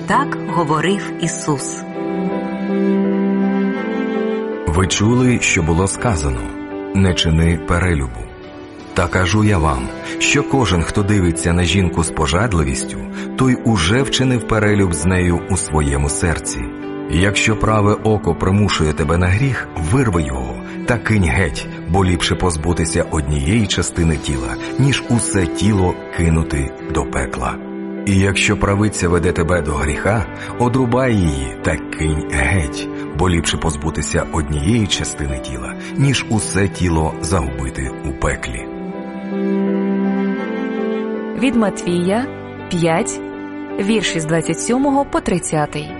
Так говорив Ісус. Ви чули, що було сказано: «Не чини перелюбу». Та кажу я вам, що кожен, хто дивиться на жінку з пожадливістю, той уже вчинив перелюб з нею у своєму серці. Якщо праве око примушує тебе на гріх, вирви його та кинь геть, бо ліпше позбутися однієї частини тіла, ніж усе тіло кинути до пекла. І якщо правиця веде тебе до гріха, одрубай її та кинь геть, бо ліпше позбутися однієї частини тіла, ніж усе тіло загубити у пеклі. Від Матвія 5, вірші з 27 по 30.